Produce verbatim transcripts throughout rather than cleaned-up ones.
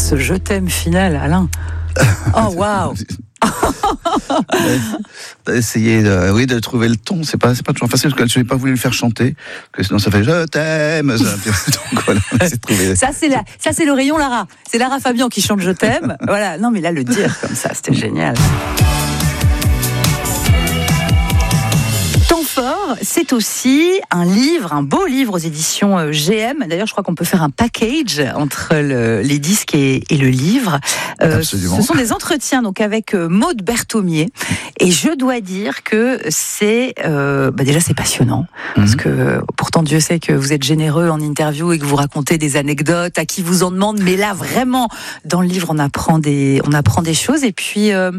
ce je t'aime final, Alain. Oh waouh. Essayer de, oui, de trouver le ton, c'est pas, c'est pas toujours facile parce que je n'ai pas voulu le faire chanter, que sinon ça fait je t'aime. Ça, donc voilà, c'est trouvé. Ça c'est la, ça c'est le rayon Lara. C'est Lara Fabian qui chante je t'aime. Voilà, non mais là le dire comme ça, c'était génial. C'est aussi un livre, un beau livre aux éditions G M. D'ailleurs, je crois qu'on peut faire un package entre le, les disques et, et le livre. Euh, Absolument. Ce sont des entretiens donc avec Maud Berthomier. Et je dois dire que c'est euh, bah déjà c'est passionnant mm-hmm. parce que pourtant Dieu sait que vous êtes généreux en interview et que vous racontez des anecdotes à qui vous en demande. Mais là, vraiment, dans le livre, on apprend des, on apprend des choses. Et puis, euh,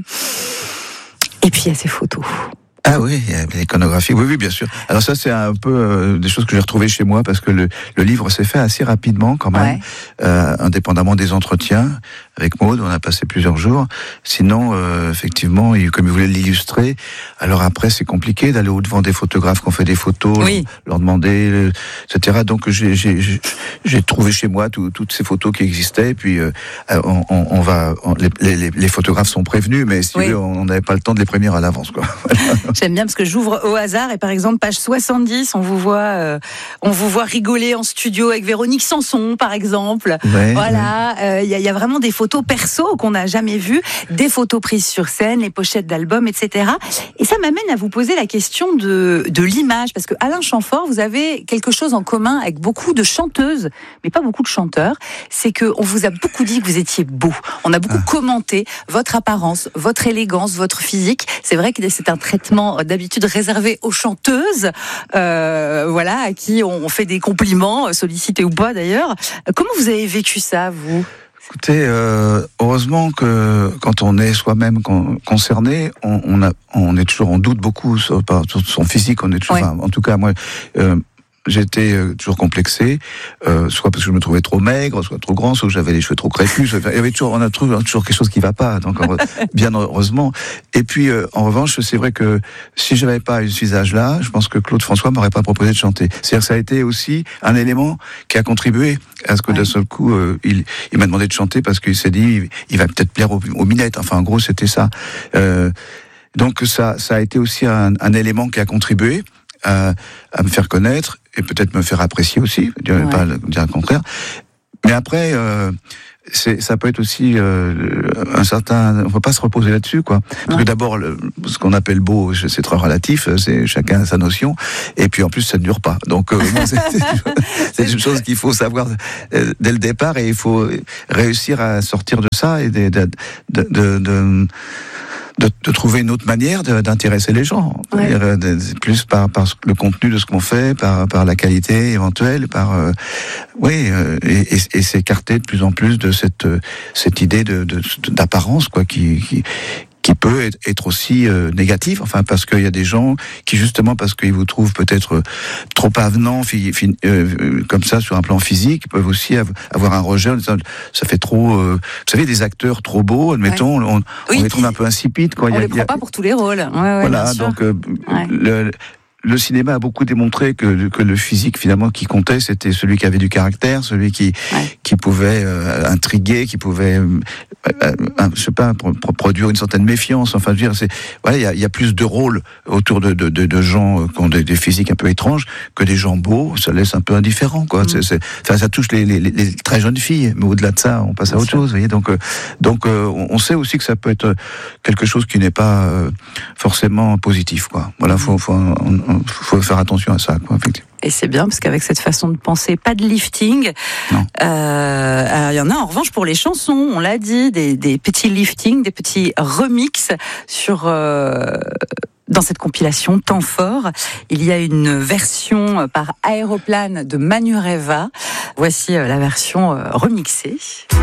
et puis il y a ces photos. Ah oui, l'iconographie, oui, oui, bien sûr. Alors ça, c'est un peu euh, des choses que j'ai retrouvées chez moi parce que le, le livre s'est fait assez rapidement quand même, ouais. euh, indépendamment des entretiens avec Maud, on a passé plusieurs jours. Sinon, euh, effectivement, il, comme il voulait l'illustrer, alors après, c'est compliqué d'aller au-devant des photographes qui ont fait des photos, oui. leur, leur demander, euh, et cetera. Donc j'ai, j'ai, j'ai, j'ai trouvé chez moi tout, toutes ces photos qui existaient, et puis euh, on, on, on va, on, les, les, les photographes sont prévenus, mais si oui. vous voulez, on n'avait pas le temps de les prévenir à l'avance, quoi. Voilà. J'aime bien parce que j'ouvre au hasard et par exemple page soixante-dix, on vous voit, euh, on vous voit rigoler en studio avec Véronique Sanson par exemple. Ouais, voilà, il ouais. euh, y, y a vraiment des photos perso qu'on n'a jamais vues, des photos prises sur scène, les pochettes d'albums, et cetera. Et ça m'amène à vous poser la question de de l'image parce que Alain Chamfort, vous avez quelque chose en commun avec beaucoup de chanteuses, mais pas beaucoup de chanteurs. C'est que on vous a beaucoup dit que vous étiez beau. On a beaucoup ah. commenté votre apparence, votre élégance, votre physique. C'est vrai que c'est un traitement d'habitude réservé aux chanteuses, euh, voilà, à qui on fait des compliments, sollicités ou pas d'ailleurs. Comment vous avez vécu ça, vous ? Écoutez, euh, heureusement que quand on est soi-même concerné, on, on, a, on est toujours, on doute beaucoup sur, sur son physique. On est toujours, ouais. enfin, en tout cas, moi. Euh, J'étais euh, toujours complexé, euh, soit parce que je me trouvais trop maigre, soit trop grand, soit que j'avais les cheveux trop crépus. Il y avait toujours, on a toujours, toujours quelque chose qui va pas. Donc, bien heureusement. Et puis, euh, en revanche, c'est vrai que si je n'avais pas eu ce visage-là, je pense que Claude François m'aurait pas proposé de chanter. C'est-à-dire que ça a été aussi un élément qui a contribué à ce que ouais. d'un seul coup, euh, il, il m'a demandé de chanter parce qu'il s'est dit, il, il va peut-être plaire aux, aux minettes. Enfin, en gros, c'était ça. Euh, donc, ça, ça a été aussi un, un élément qui a contribué à, à me faire connaître et peut-être me faire apprécier aussi, je ne ouais. pas dire le contraire. Mais après, euh, c'est, ça peut être aussi euh, un certain... On ne peut pas se reposer là-dessus, quoi. Parce ouais. que d'abord, le, ce qu'on appelle beau, c'est très relatif, c'est chacun a sa notion, et puis en plus, ça ne dure pas. Donc, euh, bon, c'est, c'est une chose qu'il faut savoir euh, dès le départ, et il faut réussir à sortir de ça et de... de, de, de, de De, de trouver une autre manière de, d'intéresser les gens, ouais. de, de, plus par, par le contenu de ce qu'on fait, par, par la qualité éventuelle, par euh, oui, euh, et, et, et s'écarter de plus en plus de cette cette idée de, de d'apparence quoi, qui, qui qui peut être, être aussi euh, négatif, enfin parce qu'il y a des gens qui justement parce qu'ils vous trouvent peut-être euh, trop avenants, fi, fi, euh, comme ça sur un plan physique, peuvent aussi av- avoir un rejet. Ça, ça fait trop, euh, vous savez, des acteurs trop beaux, admettons, ouais. on, oui, on les trouve un peu insipides. Quoi. On il y a, les prend il y a, pas pour tous les rôles. Ouais, ouais, voilà, donc euh, ouais. le, le cinéma a beaucoup démontré que, que le physique finalement qui comptait, c'était celui qui avait du caractère, celui qui ouais. qui pouvait euh, intriguer, qui pouvait, euh, euh, je sais pas, pro- produire une certaine méfiance. Enfin, je veux dire, c'est voilà, il y a, il y a plus de rôles autour de de, de, de gens qui ont des, des physiques un peu étranges que des gens beaux. Ça laisse un peu indifférent, quoi. Mmh. C'est, c'est, enfin, ça touche les, les, les très jeunes filles, mais au-delà de ça, on passe à Bien autre sûr. chose. Vous voyez, donc euh, donc euh, on sait aussi que ça peut être quelque chose qui n'est pas euh, forcément positif, quoi. Voilà, faut faut on, on, faut faire attention à ça, quoi, effectivement. Et c'est bien, parce qu'avec cette façon de penser, pas de lifting. Non. Euh, il y en a en revanche pour les chansons, on l'a dit, des, des petits liftings, des petits remixes sur... Euh, dans cette compilation Temps fort, il y a une version par Aéroplane de Manureva. Voici la version remixée.